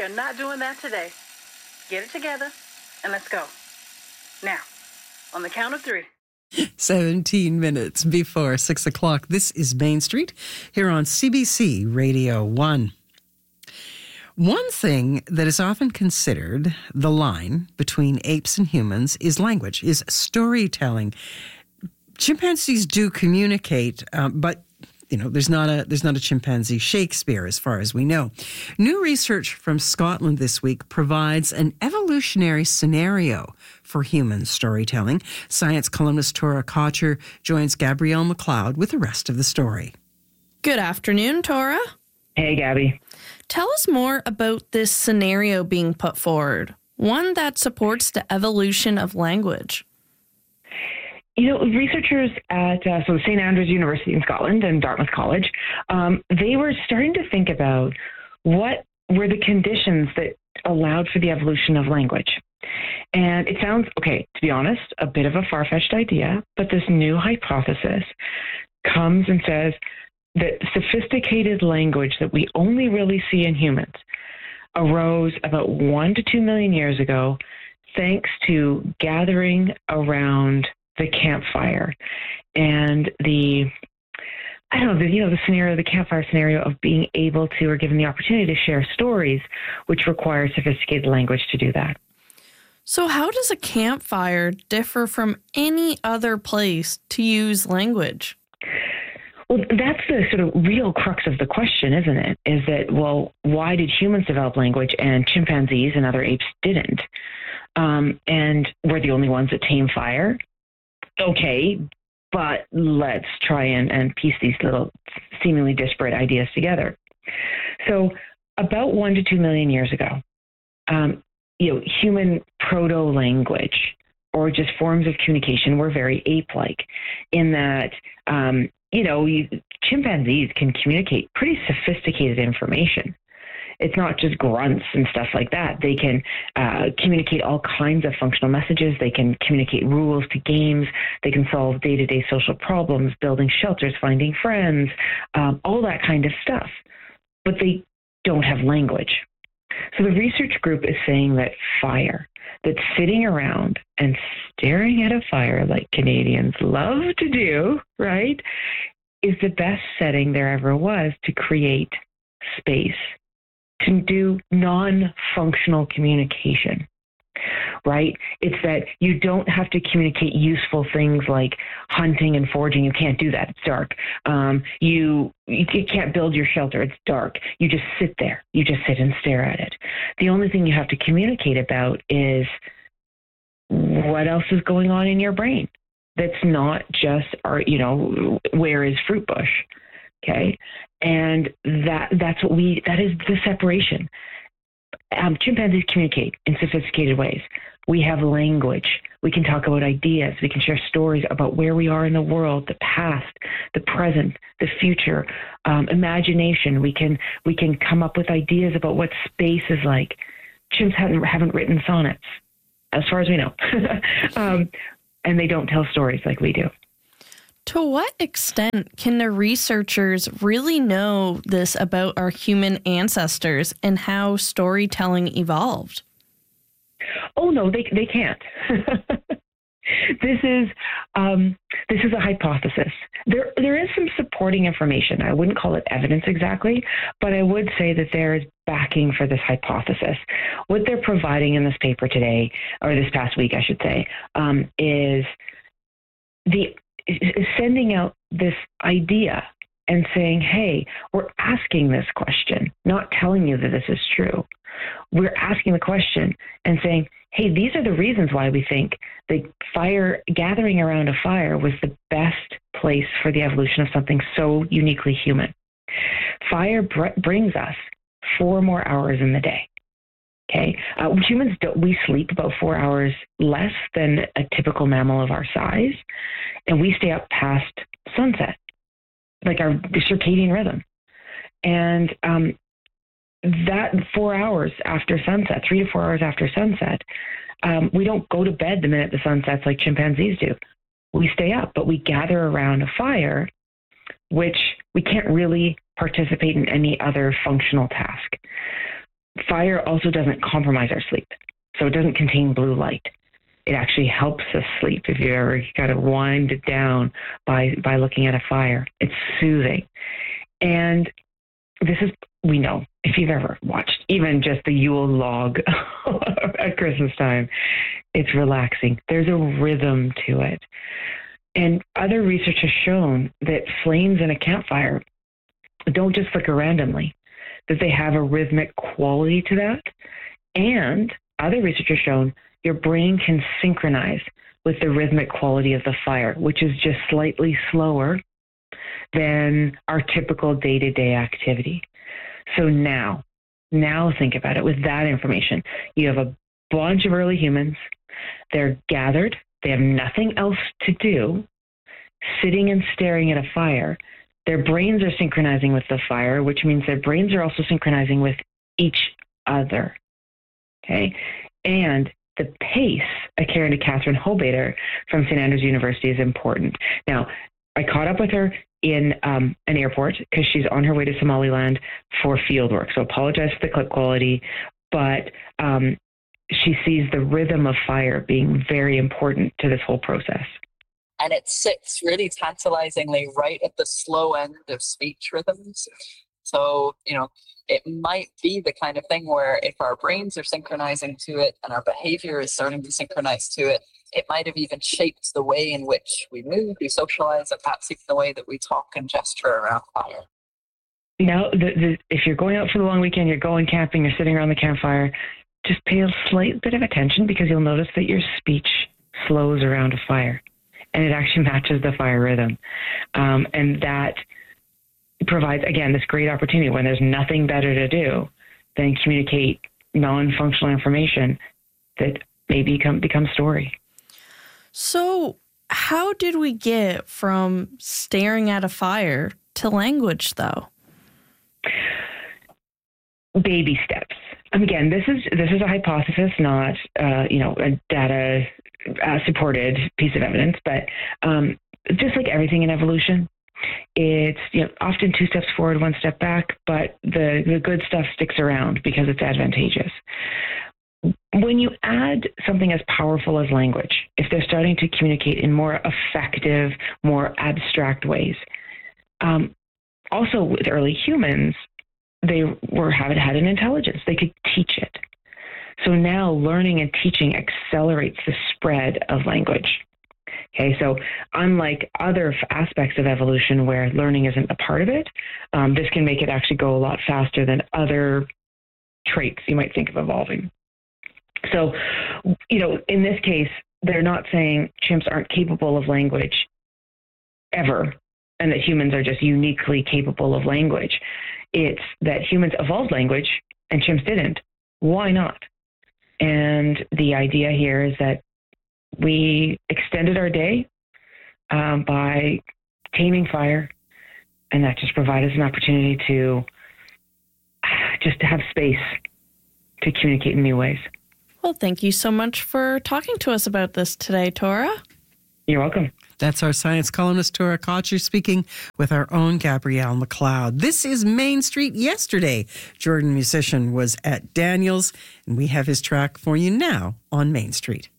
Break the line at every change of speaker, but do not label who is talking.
are not doing that today. Get it together and let's go. Now, on the count of 3.
17 minutes before 6 o'clock. This is Main Street here on CBC Radio 1. One thing that is often considered the line between apes and humans is language, is storytelling. Chimpanzees do communicate, but there's not a chimpanzee Shakespeare as far as we know. New research from Scotland this week provides an evolutionary scenario for human storytelling. Science columnist Tora Kocher joins Gabrielle McLeod with the rest of the story.
Good afternoon, Tora.
Hey, Gabby.
Tell us more about this scenario being put forward, one that supports the evolution of language.
Researchers at St. Andrews University in Scotland and Dartmouth College, they were starting to think about what were the conditions that allowed for the evolution of language. And it sounds, okay, to be honest, a bit of a far-fetched idea, but this new hypothesis comes and says that sophisticated language that we only really see in humans arose about 1 to 2 million years ago, thanks to gathering around the campfire and the scenario, the campfire scenario of being able to, or given the opportunity to share stories, which require sophisticated language to do that.
So how does a campfire differ from any other place to use language?
Well, that's the sort of real crux of the question, isn't it? Is that, well, why did humans develop language and chimpanzees and other apes didn't? And we're the only ones that tame fire. Okay, but let's try and piece these little seemingly disparate ideas together. So about 1 to 2 million years ago, human proto-language or just forms of communication were very ape-like in that, chimpanzees can communicate pretty sophisticated information. It's not just grunts and stuff like that. They can communicate all kinds of functional messages. They can communicate rules to games. They can solve day-to-day social problems, building shelters, finding friends, all that kind of stuff. But they don't have language. So the research group is saying that fire, that sitting around and staring at a fire like Canadians love to do, right, is the best setting there ever was to create space, to do non-functional communication, right? It's that you don't have to communicate useful things like hunting and foraging. You can't do that. It's dark. You can't build your shelter. It's dark. You just sit there. You just sit and stare at it. The only thing you have to communicate about is what else is going on in your brain. That's not just, where is fruit bush? Okay. And that is the separation. Chimpanzees communicate in sophisticated ways. We have language. We can talk about ideas. We can share stories about where we are in the world, the past, the present, the future, imagination. We can come up with ideas about what space is like. Chimps haven't written sonnets, as far as we know. And they don't tell stories like we do.
To what extent can the researchers really know this about our human ancestors and how storytelling evolved?
Oh, no, they can't. This is a hypothesis. There is some supporting information. I wouldn't call it evidence exactly, but I would say that there is backing for this hypothesis. What they're providing in this paper today, or this past week, I should say, is sending out this idea and saying, hey, we're asking this question, not telling you that this is true. We're asking the question and saying, hey, these are the reasons why we think that gathering around a fire was the best place for the evolution of something so uniquely human. Fire brings us 4 more hours in the day. Okay, humans we sleep about 4 hours less than a typical mammal of our size, and we stay up past sunset, like our circadian rhythm. And that 4 hours after sunset, 3 to 4 hours after sunset, we don't go to bed the minute the sun sets like chimpanzees do. We stay up, but we gather around a fire, which we can't really participate in any other functional task. fire also doesn't compromise our sleep. So it doesn't contain blue light. It actually helps us sleep if you ever got to wind it down by looking at a fire. It's soothing. And this is, we know, if you've ever watched even just the Yule log at Christmas time, it's relaxing. There's a rhythm to it. And other research has shown that flames in a campfire don't just flicker randomly, that they have a rhythmic quality to that. And other research has shown your brain can synchronize with the rhythmic quality of the fire, which is just slightly slower than our typical day-to-day activity. So now think about it. With that information, you have a bunch of early humans. They're gathered. They have nothing else to do, sitting and staring at a fire. Their brains are synchronizing with the fire, which means their brains are also synchronizing with each other. Okay? And the pace, according to Catherine Hobater from St. Andrews University, is important. Now, I caught up with her in an airport because she's on her way to Somaliland for field work. So apologize for the clip quality, but she sees the rhythm of fire being very important to this whole process.
And it sits really tantalizingly right at the slow end of speech rhythms. So, it might be the kind of thing where if our brains are synchronizing to it and our behavior is starting to synchronize to it, it might have even shaped the way in which we move, we socialize, and perhaps even the way that we talk and gesture around fire.
Now, if you're going out for the long weekend, you're going camping, you're sitting around the campfire, just pay a slight bit of attention because you'll notice that your speech slows around a fire and it actually matches the fire rhythm. And that provides, again, this great opportunity when there's nothing better to do than communicate non-functional information that may become story.
So how did we get from staring at a fire to language, though?
Baby steps. Again, this is a hypothesis, not a data supported piece of evidence, but just like everything in evolution, it's often 2 steps forward, 1 step back, but the good stuff sticks around because it's advantageous. When you add something as powerful as language, if they're starting to communicate in more effective, more abstract ways, also with early humans, they had an intelligence. They could teach it. So now learning and teaching accelerates the spread of language. Okay, so unlike other aspects of evolution where learning isn't a part of it, this can make it actually go a lot faster than other traits you might think of evolving. So, in this case, they're not saying chimps aren't capable of language ever, and that humans are just uniquely capable of language. It's that humans evolved language and chimps didn't. Why not? And the idea here is that we extended our day by taming fire, and that just provided us an opportunity to just have space to communicate in new ways.
Well, thank you so much for talking to us about this today, Tora.
You're welcome.
That's our science columnist, Tora Kocher, speaking with our own Gabrielle McLeod. This is Main Street Yesterday. Jordan Musician was at Daniels, and we have his track for you now on Main Street.